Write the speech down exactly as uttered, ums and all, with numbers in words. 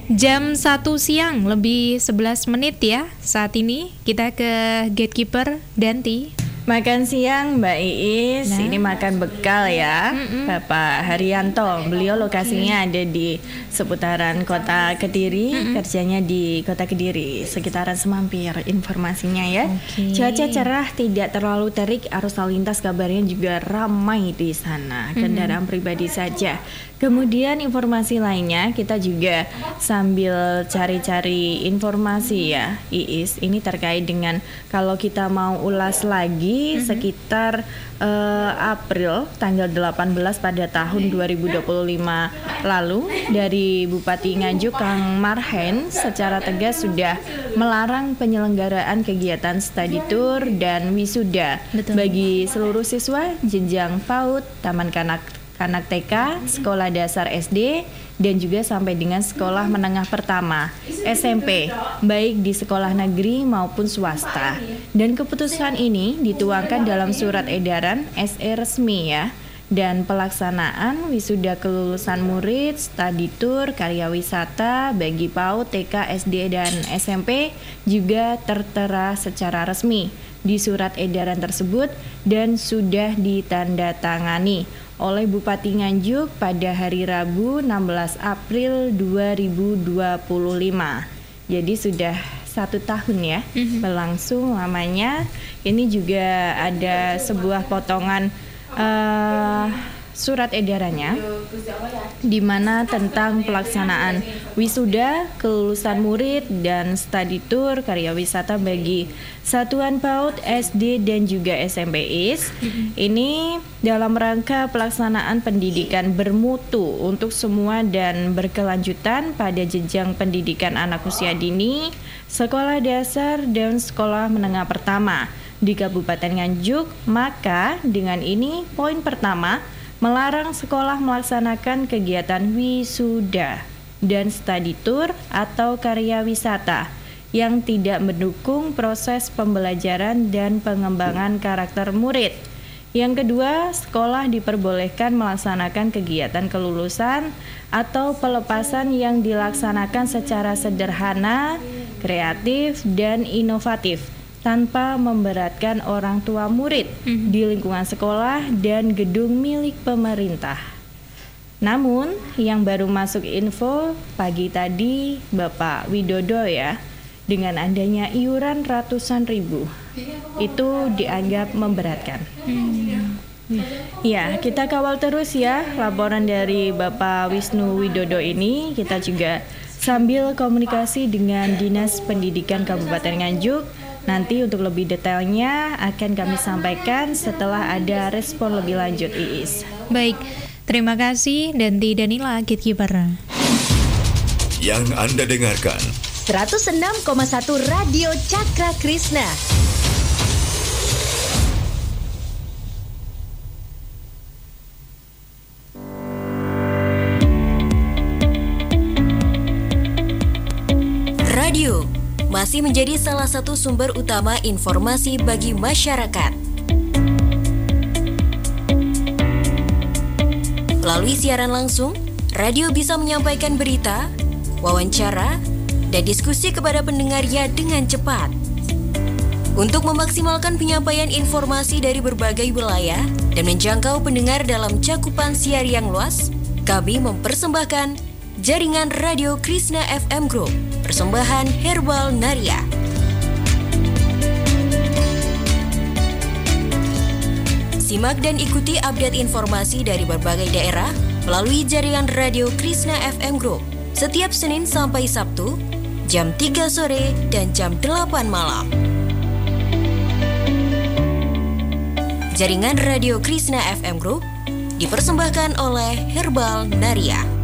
Jam satu siang lebih sebelas menit ya. Saat ini kita ke Gatekeeper Danti. Makan siang Mbak Iis, Nah. ini makan bekal ya. Mm-mm. Bapak Haryanto, beliau lokasinya ada di seputaran kota Kediri, Mm-mm. kerjanya di kota Kediri, sekitaran Semampir informasinya ya. Oke. Cuaca cerah, tidak terlalu terik, arus lalu lintas kabarnya juga ramai di sana, kendaraan pribadi saja. Kemudian informasi lainnya kita juga sambil cari-cari informasi ya Iis, ini terkait dengan kalau kita mau ulas lagi mm-hmm. sekitar uh, April tanggal delapan belas pada tahun dua ribu dua puluh lima lalu dari Bupati Nganjuk Kang Marhen secara tegas sudah melarang penyelenggaraan kegiatan study tour dan wisuda Betul. bagi seluruh siswa jenjang PAUD, taman kanak Kanak T K, sekolah dasar S D, dan juga sampai dengan sekolah menengah pertama, S M P, baik di sekolah negeri maupun swasta. Dan keputusan ini dituangkan dalam surat edaran S E resmi ya. Dan pelaksanaan wisuda kelulusan murid, study tour, karya wisata bagi PAUD, T K, S D, dan S M P juga tertera secara resmi di surat edaran tersebut dan sudah ditandatangani oleh Bupati Nganjuk pada hari Rabu enam belas April dua ribu dua puluh lima. Jadi sudah satu tahun ya mm-hmm. berlangsung lamanya. Ini juga ada sebuah potongan uh, surat edarannya di mana tentang pelaksanaan wisuda, kelulusan murid, dan study tour karya wisata bagi satuan PAUD, S D, dan juga S M P I S. Ini dalam rangka pelaksanaan pendidikan bermutu untuk semua dan berkelanjutan pada jenjang pendidikan anak usia dini, sekolah dasar, dan sekolah menengah pertama di Kabupaten Nganjuk. Maka dengan ini poin pertama, melarang sekolah melaksanakan kegiatan wisuda dan study tour atau karya wisata yang tidak mendukung proses pembelajaran dan pengembangan karakter murid. Yang kedua, sekolah diperbolehkan melaksanakan kegiatan kelulusan atau pelepasan yang dilaksanakan secara sederhana, kreatif, dan inovatif tanpa memberatkan orang tua murid mm-hmm. di lingkungan sekolah dan gedung milik pemerintah. Namun, yang baru masuk info pagi tadi Bapak Widodo ya, dengan adanya iuran ratusan ribu, itu dianggap memberatkan. Hmm. Ya, kita kawal terus ya laporan dari Bapak Wisnu Widodo ini. Kita juga sambil komunikasi dengan Dinas Pendidikan Kabupaten Nganjuk. Nanti untuk lebih detailnya akan kami sampaikan setelah ada respon lebih lanjut Iis. Baik, terima kasih Danti Danila Gatekeeper. Yang Anda dengarkan seratus enam koma satu Radio Cakra Krishna. Radio masih menjadi salah satu sumber utama informasi bagi masyarakat. Melalui siaran langsung, radio bisa menyampaikan berita, wawancara, dan diskusi kepada pendengarnya dengan cepat. Untuk memaksimalkan penyampaian informasi dari berbagai wilayah dan menjangkau pendengar dalam cakupan siar yang luas, kami mempersembahkan Jaringan Radio Krishna F M Group, persembahan Herbal Naria. Simak dan ikuti update informasi dari berbagai daerah melalui Jaringan Radio Krishna F M Group setiap Senin sampai Sabtu, jam tiga sore dan jam delapan malam. Jaringan Radio Krishna F M Group dipersembahkan oleh Herbal Naria.